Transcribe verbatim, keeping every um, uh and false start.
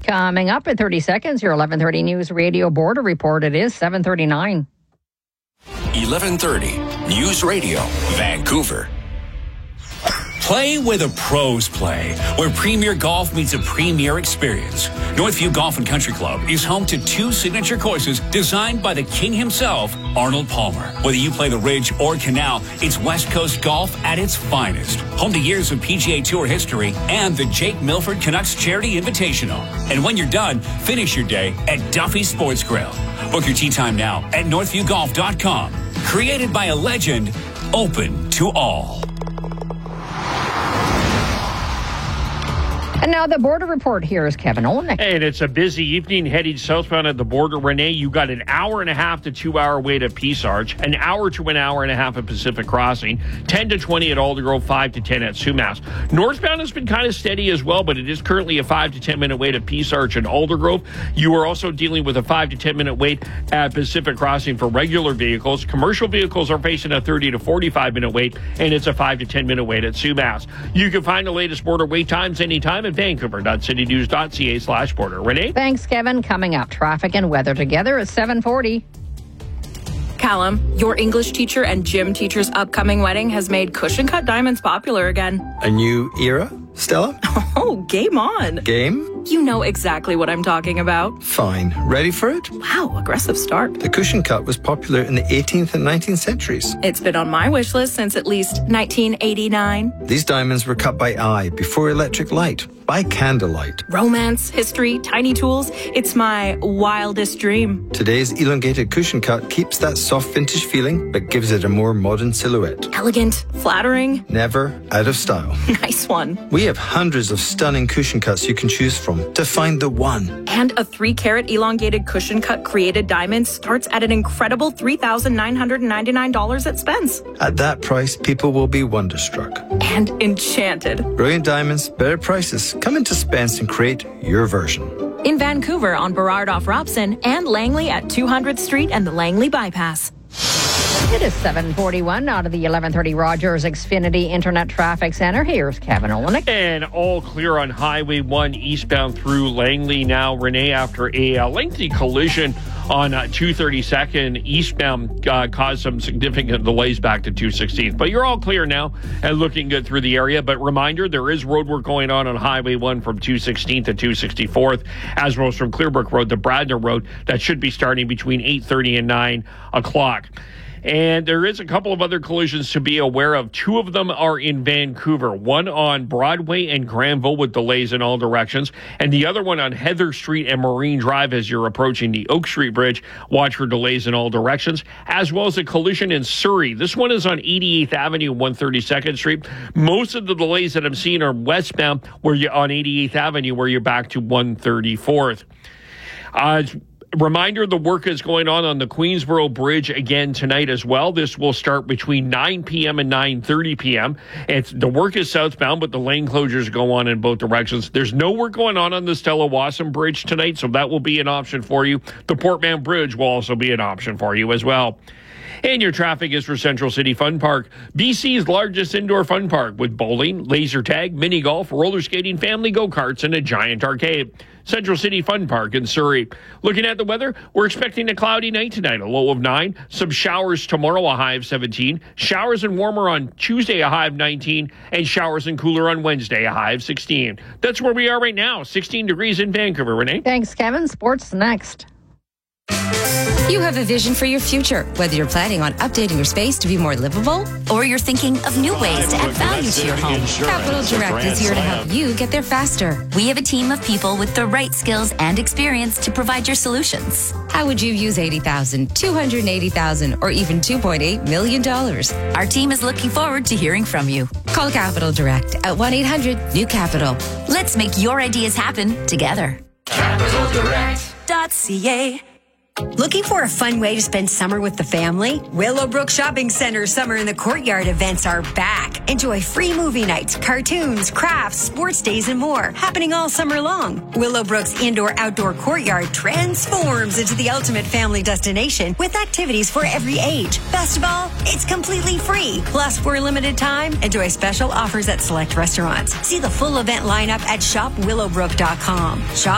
Coming up in thirty seconds, your eleven thirty News Radio Border Report. It is seven thirty-nine. eleven thirty News Radio, Vancouver. Play where the pros play, where Premier Golf meets a premier experience. Northview Golf and Country Club is home to two signature courses designed by the king himself, Arnold Palmer. Whether you play the Ridge or Canal, it's West Coast golf at its finest. Home to years of P G A Tour history and the Jake Milford Canucks Charity Invitational. And when you're done, finish your day at Duffy's Sports Grill. Book your tee time now at northview golf dot com. Created by a legend, open to all. And now the border report. Here is Kevin Olnick. And it's a busy evening heading southbound at the border. Renee, you got an hour and a half to two hour wait at Peace Arch, an hour to an hour and a half at Pacific Crossing, ten to twenty at Aldergrove, five to ten at Sumas. Northbound has been kind of steady as well, but it is currently a five to ten minute wait at Peace Arch and Aldergrove. You are also dealing with a five to ten minute wait at Pacific Crossing for regular vehicles. Commercial vehicles are facing a thirty to forty-five minute wait, and it's a five to ten minute wait at Sumas. You can find the latest border wait times anytime at vancouver dot city news dot c a slash border. Renee? Thanks, Kevin. Coming up, traffic and weather together at seven forty. Callum, your English teacher and gym teacher's upcoming wedding has made cushion cut diamonds popular again. A new era, Stella? Oh, game on. Game? You know exactly what I'm talking about. Fine. Ready for it? Wow, aggressive start. The cushion cut was popular in the eighteenth and nineteenth centuries. It's been on my wish list since at least nineteen eighty-nine. These diamonds were cut by eye before electric light, by candlelight. Romance, history, tiny tools. It's my wildest dream. Today's elongated cushion cut keeps that soft vintage feeling, but gives it a more modern silhouette. Elegant, flattering. Never out of style. Nice one. We have hundreds of stunning cushion cuts you can choose from to find the one. And a three carat elongated cushion cut created diamond starts at an incredible three thousand nine hundred ninety-nine dollars at Spence. At that price, people will be wonderstruck. And enchanted. Brilliant diamonds, better prices. Come into Spence and create your version. In Vancouver on Burrard off Robson and Langley at two hundredth Street and the Langley Bypass. It is seven forty-one out of the eleven thirty Rogers Xfinity Internet Traffic Center. Here's Kevin Olnick. And all clear on Highway one eastbound through Langley now, Renee, after a uh, lengthy collision on uh, two thirty-second eastbound uh, caused some significant delays back to two sixteenth. But you're all clear now and looking good through the area. But reminder, there is road work going on on Highway one from two sixteenth to two sixty-fourth, as well as from Clearbrook Road to Bradner Road. That should be starting between eight thirty and nine o'clock. And there is a couple of other collisions to be aware of. Two of them are in Vancouver, one on Broadway and Granville with delays in all directions, and the other one on Heather Street and Marine Drive as you're approaching the Oak Street Bridge. Watch for delays in all directions, as well as a collision in Surrey. This one is on eighty-eighth Avenue, one thirty-second Street. Most of the delays that I'm seeing are westbound where you're on eighty-eighth Avenue, where you're back to one thirty-fourth. Uh, Reminder, the work is going on on the Queensboro Bridge again tonight as well. This will start between nine p.m. and nine thirty p.m. It's, the work is southbound, but the lane closures go on in both directions. There's no work going on on the Stella Wasson Bridge tonight, so that will be an option for you. The Portman Bridge will also be an option for you as well. And your traffic is for Central City Fun Park, B C's largest indoor fun park with bowling, laser tag, mini golf, roller skating, family go-karts, and a giant arcade. Central City Fun Park in Surrey. Looking at the weather, we're expecting a cloudy night tonight, a low of nine. Some showers tomorrow, a high of seventeen. Showers and warmer on Tuesday, a high of nineteen. And showers and cooler on Wednesday, a high of sixteen. That's where we are right now, sixteen degrees in Vancouver. Renee? Thanks, Kevin. Sports next. You have a vision for your future, whether you're planning on updating your space to be more livable or you're thinking of new ways to add value to your home. Capital Direct is here to help you get there faster. We have a team of people with the right skills and experience to provide your solutions. How would you use eighty thousand dollars, two hundred eighty thousand dollars, or even two point eight million dollars? Our team is looking forward to hearing from you. Call Capital Direct at one eight hundred new capital. Let's make your ideas happen together. capital direct dot c a. Looking for a fun way to spend summer with the family? Willowbrook Shopping Center Summer in the Courtyard events are back. Enjoy free movie nights, cartoons, crafts, sports days, and more, happening all summer long. Willowbrook's indoor-outdoor courtyard transforms into the ultimate family destination with activities for every age. Best of all, it's completely free. Plus, for a limited time, enjoy special offers at select restaurants. See the full event lineup at shop willowbrook dot com. Shop